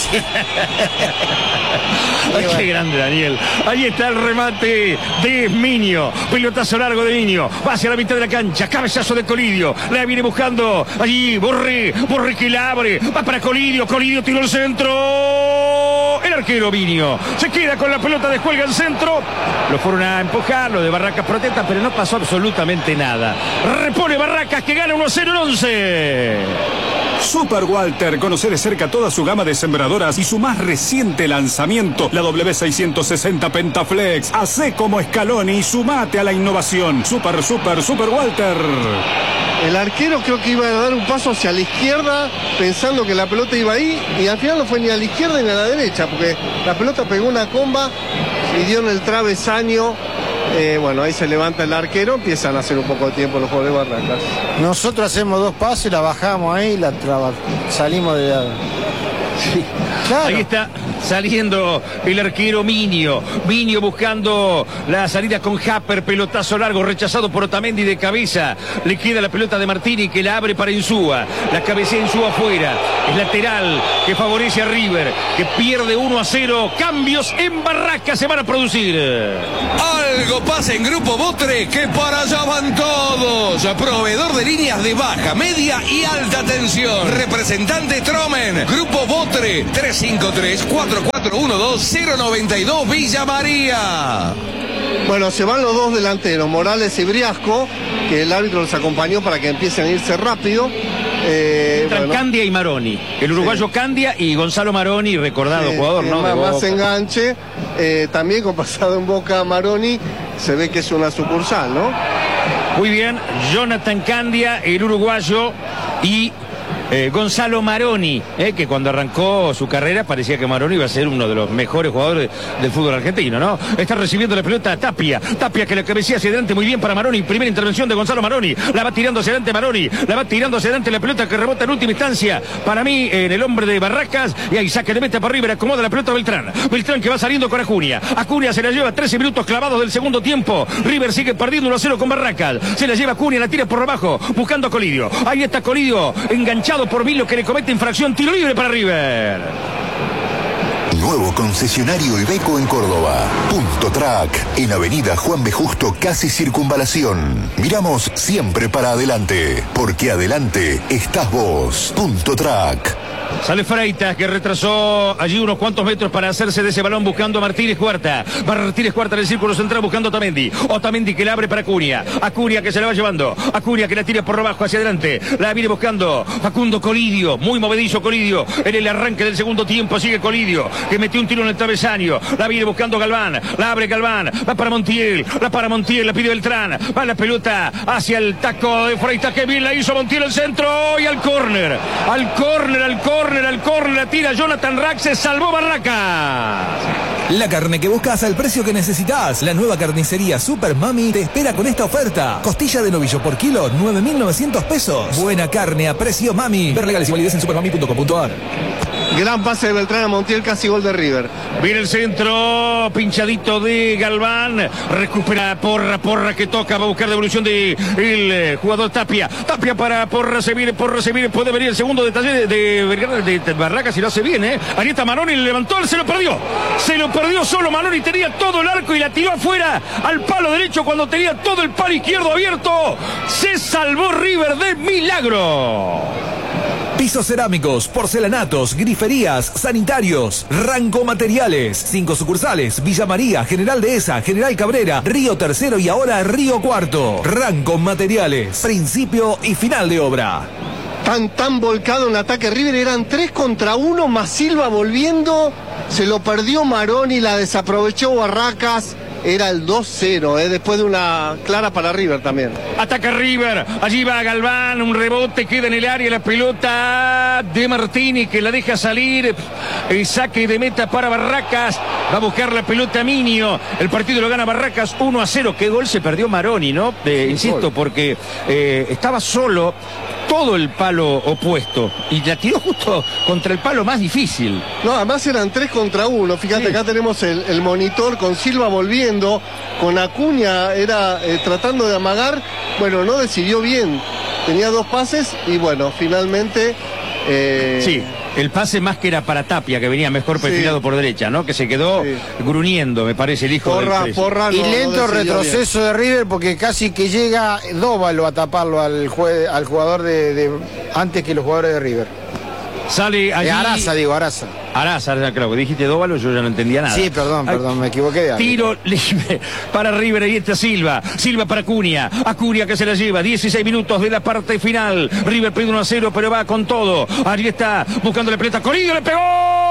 qué grande, Daniel. Ahí está el remate de Minio. Pelotazo largo de Minio. Va hacia la mitad de la cancha. Cabezazo de Colidio. La viene buscando allí. Borré que la abre. Va para Colidio. Colidio tiró el centro. El arquero Minio se queda con la pelota, descuelga el centro. Lo fueron a empujar, lo de Barracas protesta, pero no pasó absolutamente nada. Repone Barracas que gana 1-0 en 11. Super Walter, conoce de cerca toda su gama de sembradoras y su más reciente lanzamiento, la W660 Pentaflex. Hacé como Scaloni y sumate a la innovación. Super Walter. El arquero creo que iba a dar un paso hacia la izquierda pensando que la pelota iba ahí y al final no fue ni a la izquierda ni a la derecha porque la pelota pegó una comba y dio en el travesaño. Bueno, ahí se levanta el arquero, empiezan a hacer un poco de tiempo los jugadores de Barracas. Nosotros hacemos 2 pasos y la bajamos ahí y salimos de... Sí. Claro. Ahí está saliendo el arquero Minio. Minio buscando la salida con Japper. Pelotazo largo rechazado por Otamendi de cabeza. Le queda la pelota de Martini que la abre para Insúa. La cabecea Insúa afuera. Es lateral que favorece a River, que pierde 1-0. Cambios en Barracas se van a producir. Algo pasa en Grupo Botre, que para allá van todos. Proveedor de líneas de baja, media y alta tensión. Representante Tromen. Grupo Botre, 353-4412-092 Villa María. Bueno, se van los dos delanteros, Morales y Briasco, que el árbitro los acompañó para que empiecen a irse rápido. Bueno. Candia y Maroni, el uruguayo sí. Candia y Gonzalo Maroni, recordado jugador, ¿no? Más enganche, también con pasado en Boca Maroni, se ve que es una sucursal, ¿no? Muy bien, Jonathan Candia, el uruguayo, y Gonzalo Maroni, que cuando arrancó su carrera parecía que Maroni iba a ser uno de los mejores jugadores del fútbol argentino, ¿no? Está recibiendo la pelota Tapia que la cabecea hacia adelante muy bien para Maroni. Primera intervención de Gonzalo Maroni, la va tirando hacia adelante Maroni, la va tirando hacia adelante la pelota que rebota en última instancia para mí en el hombre de Barracas, y ahí saca de meta para River, acomoda la pelota Beltrán que va saliendo con Acuña se la lleva 13 minutos clavados del segundo tiempo. River sigue perdiendo 1-0 con Barracas, se la lleva Acuña, la tira por abajo buscando a Colidio. Ahí está Colidio enganchado por Milo que le comete infracción, tiro libre para River. Nuevo concesionario Iveco en Córdoba. Punto Track, en Avenida Juan B. Justo, casi Circunvalación. Miramos siempre para adelante, porque adelante estás vos. Punto Track. Sale Freitas, que retrasó allí unos cuantos metros para hacerse de ese balón buscando a Martínez Cuarta. Martínez Cuarta en el círculo central buscando a Otamendi. Otamendi que la abre para Acuña. Acuña que se la va llevando. Acuña que la tira por abajo hacia adelante. La viene buscando Facundo Colidio. Muy movedizo Colidio. En el arranque del segundo tiempo sigue Colidio, que metió un tiro en el travesaño. La viene buscando Galván. La abre Galván. Va para Montiel. La pide Beltrán. Va la pelota hacia el taco de Freitas. Que bien la hizo Montiel el centro. Y al córner. Al córner. La tira Jonathan Rack, se salvó Barracas. La carne que buscas al precio que necesitas. La nueva carnicería Super Mami te espera con esta oferta. Costilla de novillo por kilo, 9.900 pesos. Buena carne a precio Mami. Ver legales y validez en supermami.com.ar. Gran pase de Beltrán a Montiel, casi gol de River. Viene el centro, pinchadito de Galván. Recupera Porra que toca, va a buscar devolución de el jugador Tapia. Tapia para Porra, se viene, puede venir el segundo detalle de Barracas si lo hace bien, Ahí está Maroni, le levantó, se lo perdió solo Maroni, tenía todo el arco y la tiró afuera al palo derecho cuando tenía todo el palo izquierdo abierto. Se salvó River de milagro. Pisos cerámicos, porcelanatos, griferías, sanitarios. Ranco Materiales. 5 sucursales: Villa María, General Dehesa, General Cabrera, Río Tercero y ahora Río Cuarto. Ranco Materiales. Principio y final de obra. Tan volcado en ataque River, eran 3 contra 1, más Silva volviendo, se lo perdió Maroni, la desaprovechó Barracas. Era el 2-0, después de una clara para River también. Ataca River, allí va Galván, un rebote, queda en el área la pelota de Martini que la deja salir, el saque de meta para Barracas, va a buscar la pelota Minio, el partido lo gana Barracas 1-0, qué gol se perdió Maroni, ¿no? Insisto, porque estaba solo todo el palo opuesto y la tiró justo contra el palo más difícil. No, además eran 3 contra 1, fíjate, acá tenemos el monitor con Silva volviendo, con Acuña era tratando de amagar, bueno, no decidió bien, tenía 2 pases y bueno, finalmente... Sí, el pase más que era para Tapia, que venía mejor perfilado por derecha, ¿no? Que se quedó gruñendo, me parece, el hijo Porra, y lento retroceso de River porque casi que llega Dóvalo a taparlo al jugador de antes que los jugadores de River. Sale allí... Araza. Araza, claro, que dijiste Dóvalo, yo ya no entendía nada. Sí, perdón, me equivoqué. Tiro libre para River, ahí está Silva para Acuña que se la lleva, 16 minutos de la parte final. River pierde 1-0, pero va con todo. Allí está, buscando la pelota, Colidio le pegó.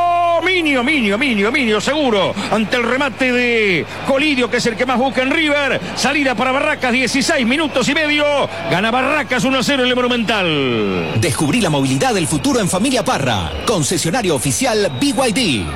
Minio, seguro, ante el remate de Colidio, que es el que más busca en River. Salida para Barracas, 16 minutos y medio. Gana Barracas 1-0 en el Monumental. Descubrí la movilidad del futuro en Familia Parra. Concesionario oficial BYD.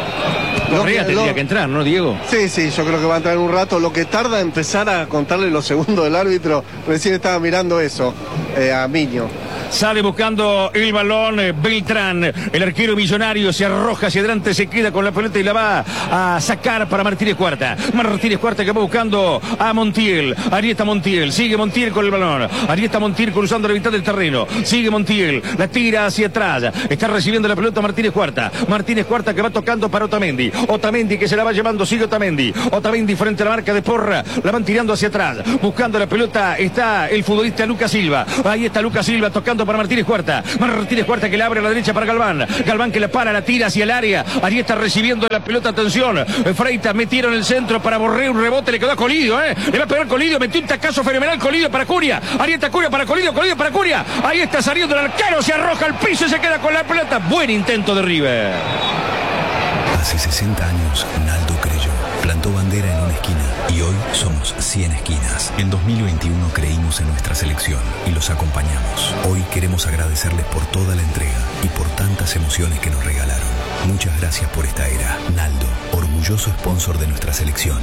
Correa tendría que entrar, ¿no, Diego? Sí, yo creo que va a entrar en un rato. Lo que tarda en empezar a contarle los segundos del árbitro, recién estaba mirando eso, a Minio. Sale buscando el balón Beltrán, el arquero Millonario se arroja hacia adelante, se queda con la pelota y la va a sacar para Martínez Cuarta. Martínez Cuarta que va buscando a Montiel. Ahí está Montiel, sigue Montiel con el balón. Ahí está Montiel cruzando la mitad del terreno. Sigue Montiel, la tira hacia atrás. Está recibiendo la pelota Martínez Cuarta. Martínez Cuarta que va tocando para Otamendi. Otamendi que se la va llevando, sigue Otamendi. Otamendi frente a la marca de Porra, la van tirando hacia atrás. Buscando la pelota está el futbolista Lucas Silva. Ahí está Lucas Silva tocando para Martínez Cuarta. Martínez Cuarta que la abre a la derecha para Galván. Galván que la para, la tira hacia el área. Allí está recibiendo la pelota, atención. Freitas metieron el centro para Borré, un rebote, le quedó a Colidio, Le va a pegar Colidio, metió un tacazo fenomenal Colidio para Curia. Ahí está Curia para Colidio para Curia. Ahí está saliendo el arquero, se arroja al piso y se queda con la pelota. Buen intento de River. Hace 60 años, Naldo creyó. Plantó bandera en una esquina y hoy somos 100 esquinas. En 2021 creímos en nuestra selección y los acompañamos. Hoy queremos agradecerles por toda la entrega y por tantas emociones que nos regalaron. Muchas gracias por esta era. Naldo, orgulloso sponsor de nuestra selección.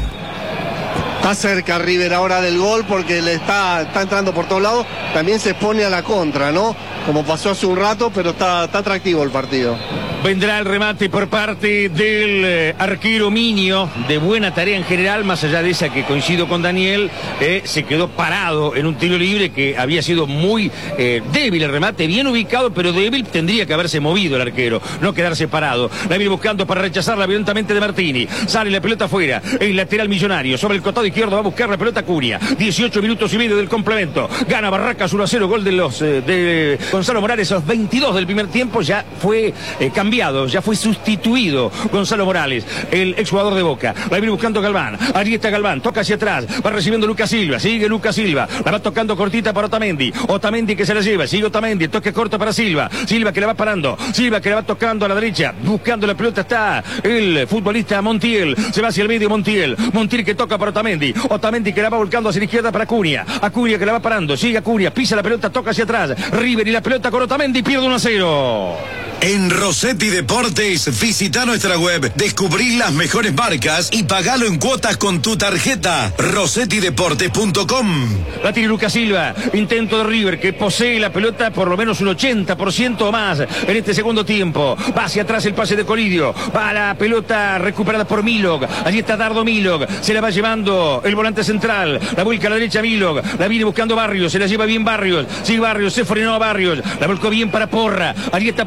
Está cerca River ahora del gol porque le está entrando por todos lados. También se expone a la contra, ¿no? Como pasó hace un rato, pero está atractivo el partido. Vendrá el remate por parte del arquero Minio, de buena tarea en general, más allá de esa que coincido con Daniel, se quedó parado en un tiro libre que había sido muy débil el remate, bien ubicado, pero débil, tendría que haberse movido el arquero, no quedarse parado. La viene buscando para rechazarla violentamente de Martini, sale la pelota afuera, el lateral Millonario, sobre el costado izquierdo va a buscar la pelota Curia, 18 minutos y medio del complemento, gana Barracas 1-0, gol de Gonzalo Morales a los 22 del primer tiempo, ya fue cambiado, ya fue sustituido Gonzalo Morales, el exjugador de Boca. La viene buscando Galván, allí está Galván, toca hacia atrás, va recibiendo Lucas Silva, sigue Lucas Silva, la va tocando cortita para Otamendi, Otamendi que se la lleva, sigue Otamendi, el toque corto para Silva, Silva que la va parando, Silva que la va tocando a la derecha, buscando la pelota está el futbolista Montiel, se va hacia el medio Montiel que toca para Otamendi, Otamendi que la va volcando hacia la izquierda para Acuña que la va parando, sigue Acuña, pisa la pelota, toca hacia atrás, River y la pelota con Otamendi, pierde 1-0. En Rossetti Deportes, visita nuestra web, descubrí las mejores marcas y pagalo en cuotas con tu tarjeta. RossettiDeportes.com. La tiene Lucas Silva, intento de River que posee la pelota por lo menos un 80% o más en este segundo tiempo. Va hacia atrás el pase de Colidio, va la pelota recuperada por Milog, allí está Dardo Milog, se la va llevando el volante central, la vuelca a la derecha Milog, la viene buscando Barrios, se la lleva bien Barrios, sigue Barrios, se frenó a Barrios, la volcó bien para Porra, allí está Porra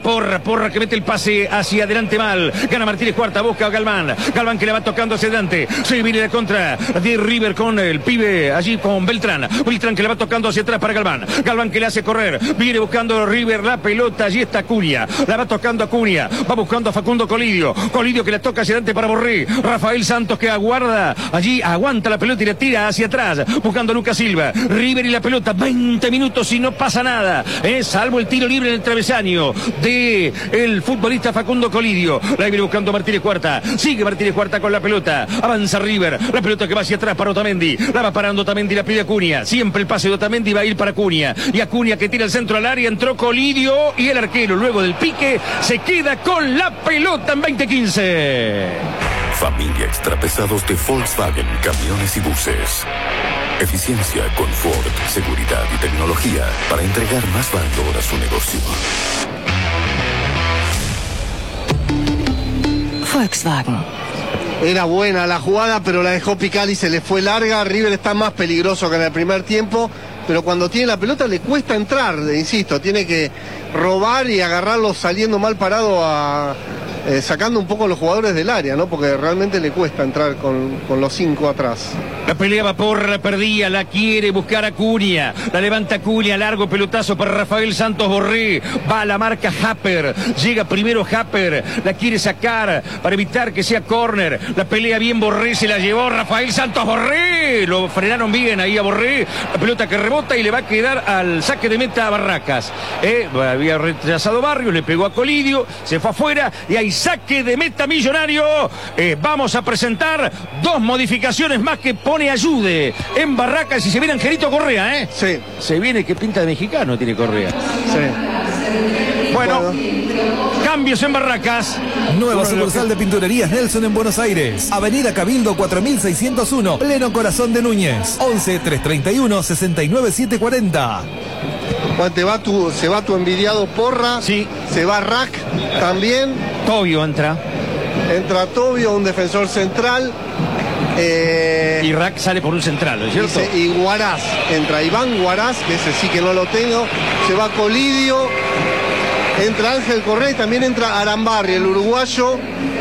la Porra que mete el pase hacia adelante mal. Gana Martínez Cuarta, busca a Galván. Galván que le va tocando hacia adelante. Se viene de contra de River con el pibe allí con Beltrán. Beltrán que le va tocando hacia atrás para Galván. Galván que le hace correr. Viene buscando River la pelota. Allí está Acuña. La va tocando Acuña. Va buscando a Facundo Colidio. Colidio que le toca hacia adelante para Borré. Rafael Santos que aguarda. Allí aguanta la pelota y le tira hacia atrás. Buscando a Lucas Silva. River y la pelota. 20 minutos y no pasa nada. Salvo el tiro libre en el travesaño de el futbolista Facundo Colidio. La viene buscando Martínez Cuarta. Sigue Martínez Cuarta con la pelota. Avanza River. La pelota que va hacia atrás para Otamendi. La va parando Otamendi. La pide Acuña. Siempre el pase de Otamendi va a ir para Acuña. Y Acuña que tira el centro al área. Entró Colidio. Y el arquero luego del pique se queda con la pelota en 2015. Familia Extrapesados de Volkswagen Camiones y Buses. Eficiencia, confort, seguridad y tecnología para entregar más valor a su negocio. Volkswagen. Era buena la jugada, pero la dejó picar y se le fue larga. River está más peligroso que en el primer tiempo, pero cuando tiene la pelota le cuesta entrar, insisto, tiene que robar y agarrarlo saliendo mal parado sacando un poco a los jugadores del área, ¿no? Porque realmente le cuesta entrar con los 5 atrás. La pelea va por la perdida, la quiere buscar Acuña, la levanta Acuña, largo pelotazo para Rafael Santos Borré, va a la marca Happer, llega primero Happer, la quiere sacar para evitar que sea córner, la pelea bien Borré, se la llevó Rafael Santos Borré, lo frenaron bien ahí a Borré, la pelota que rebota y le va a quedar al saque de meta a Barracas, había rechazado Barrio, le pegó a Colidio, se fue afuera y hay saque de meta Millonario. Vamos a presentar 2 modificaciones más que pone Ayude en Barracas y se viene Angelito Correa, Sí. Se viene que pinta de mexicano tiene Correa. Sí. Bueno, cambios en Barracas. Nueva sucursal de Pinturerías Nelson en Buenos Aires. Avenida Cabildo 4601, pleno corazón de Núñez. 11 331 69740. Bueno, se va tu envidiado Porra. Sí. Se va Rack también. Tobio entra. Entra Tobio, un defensor central. Y Rack sale por un central, ¿no es cierto? Y Huaraz. Entra Iván Huaraz, que ese sí que no lo tengo. Se va Colidio. Entra Ángel Correa y también entra Arambarri, el uruguayo.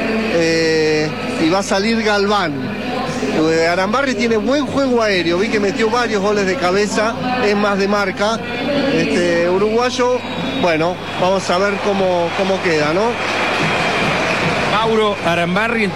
Y va a salir Galván. Arambarri tiene buen juego aéreo, vi que metió varios goles de cabeza, es más de marca. Uruguayo, bueno, vamos a ver cómo queda, ¿no? Mauro Arambarri.